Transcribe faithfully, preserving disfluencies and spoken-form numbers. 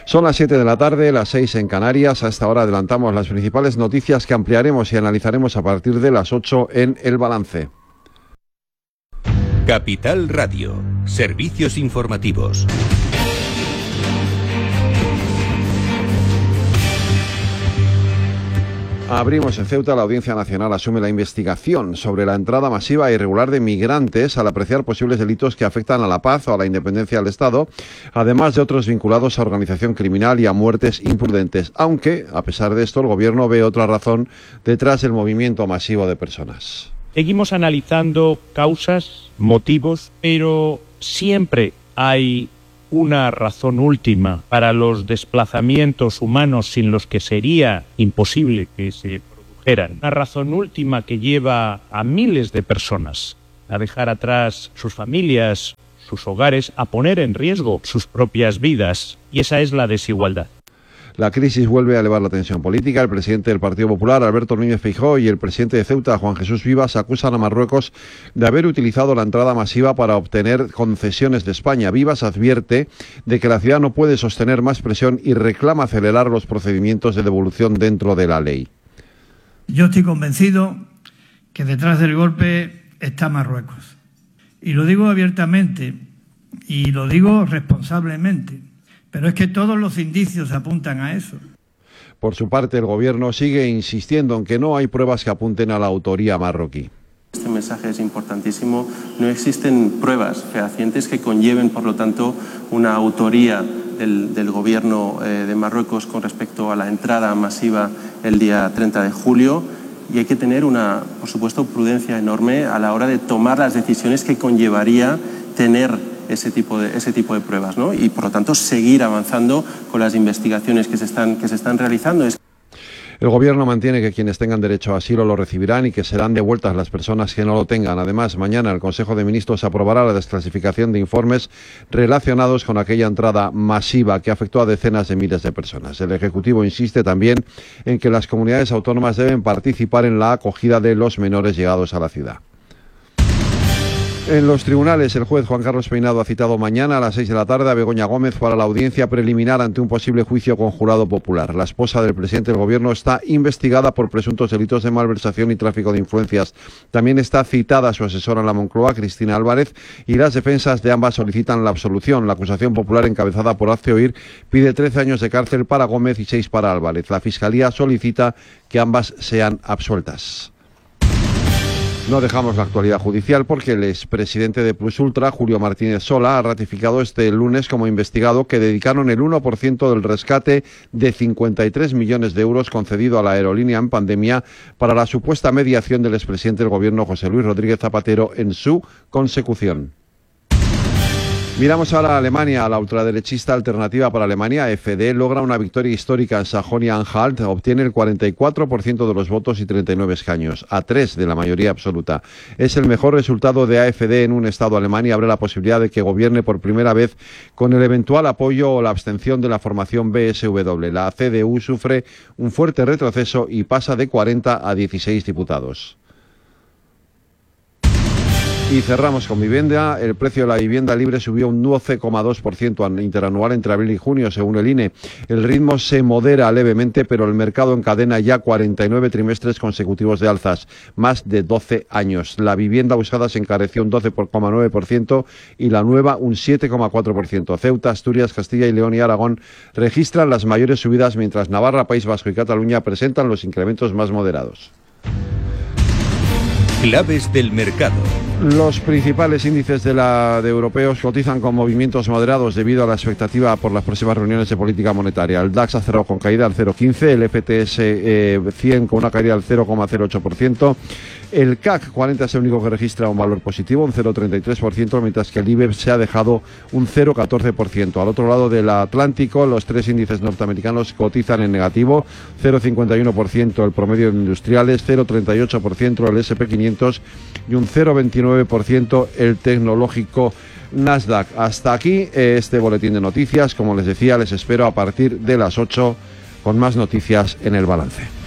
Son las siete de la tarde, las seis en Canarias. A esta hora adelantamos las principales noticias que ampliaremos y analizaremos a partir de las ocho en El Balance. Capital Radio, servicios informativos. Abrimos en Ceuta. La Audiencia Nacional asume la investigación sobre la entrada masiva e irregular de migrantes al apreciar posibles delitos que afectan a la paz o a la independencia del Estado, además de otros vinculados a organización criminal y a muertes imprudentes, aunque, a pesar de esto, el Gobierno ve otra razón detrás del movimiento masivo de personas. Seguimos analizando causas, motivos, pero siempre hay una razón última para los desplazamientos humanos sin los que sería imposible que se produjeran. Una razón última que lleva a miles de personas a dejar atrás sus familias, sus hogares, a poner en riesgo sus propias vidas, y esa es la desigualdad. La crisis vuelve a elevar la tensión política. El presidente del Partido Popular, Alberto Núñez Feijóo, y el presidente de Ceuta, Juan Jesús Vivas, acusan a Marruecos de haber utilizado la entrada masiva para obtener concesiones de España. Vivas advierte de que la ciudad no puede sostener más presión y reclama acelerar los procedimientos de devolución dentro de la ley. Yo estoy convencido que detrás del golpe está Marruecos. Y lo digo abiertamente y lo digo responsablemente. Pero es que todos los indicios apuntan a eso. Por su parte, el Gobierno sigue insistiendo en que no hay pruebas que apunten a la autoría marroquí. Este mensaje es importantísimo. No existen pruebas fehacientes que conlleven, por lo tanto, una autoría del, del Gobierno eh, de Marruecos con respecto a la entrada masiva el día treinta de julio. Y hay que tener una, por supuesto, prudencia enorme a la hora de tomar las decisiones que conllevaría tener ese tipo de, ese tipo de pruebas, ¿no? Y por lo tanto seguir avanzando con las investigaciones que se están, que se están realizando. El Gobierno mantiene que quienes tengan derecho a asilo lo recibirán y que serán devueltas las personas que no lo tengan. Además, mañana el Consejo de Ministros aprobará la desclasificación de informes relacionados con aquella entrada masiva que afectó a decenas de miles de personas. El Ejecutivo insiste también en que las comunidades autónomas deben participar en la acogida de los menores llegados a la ciudad. En los tribunales, el juez Juan Carlos Peinado ha citado mañana a las seis de la tarde a Begoña Gómez para la audiencia preliminar ante un posible juicio con jurado popular. La esposa del presidente del Gobierno está investigada por presuntos delitos de malversación y tráfico de influencias. También está citada su asesora en la Moncloa, Cristina Álvarez, y las defensas de ambas solicitan la absolución. La acusación popular encabezada por Hazte Oír pide trece años de cárcel para Gómez y seis para Álvarez. La Fiscalía solicita que ambas sean absueltas. No dejamos la actualidad judicial porque el expresidente de Plus Ultra, Julio Martínez Sola, ha ratificado este lunes como investigado que dedicaron el uno por ciento del rescate de cincuenta y tres millones de euros concedido a la aerolínea en pandemia para la supuesta mediación del expresidente del Gobierno, José Luis Rodríguez Zapatero, en su consecución. Miramos ahora a Alemania. La ultraderechista Alternativa para Alemania, A F D, logra una victoria histórica en Sajonia-Anhalt, obtiene el cuarenta y cuatro por ciento de los votos y treinta y nueve escaños, a tres de la mayoría absoluta. Es el mejor resultado de A F D en un Estado alemán y abre la posibilidad de que gobierne por primera vez con el eventual apoyo o la abstención de la formación B S W. La C D U sufre un fuerte retroceso y pasa de cuarenta a dieciséis diputados. Y cerramos con vivienda. El precio de la vivienda libre subió un doce coma dos por ciento interanual entre abril y junio, según el I N E. El ritmo se modera levemente, pero el mercado encadena ya cuarenta y nueve trimestres consecutivos de alzas, más de doce años. La vivienda usada se encareció un doce coma nueve por ciento y la nueva un siete coma cuatro por ciento. Ceuta, Asturias, Castilla y León y Aragón registran las mayores subidas, mientras Navarra, País Vasco y Cataluña presentan los incrementos más moderados. Claves del mercado. Los principales índices de la de europeos cotizan con movimientos moderados debido a la expectativa por las próximas reuniones de política monetaria. El DAX ha cerrado con caída al cero coma quince, el F T S eh, cien con una caída al cero coma cero ocho por ciento. El C A C cuarenta es el único que registra un valor positivo, un cero coma treinta y tres por ciento, mientras que el I B E X se ha dejado un cero coma catorce por ciento. Al otro lado del Atlántico, los tres índices norteamericanos cotizan en negativo, cero coma cincuenta y uno por ciento el promedio de industriales, cero coma treinta y ocho por ciento el ese and pe quinientos y un cero coma veintinueve por ciento el tecnológico Nasdaq. Hasta aquí este boletín de noticias. Como les decía, les espero a partir de las ocho con más noticias en El Balance.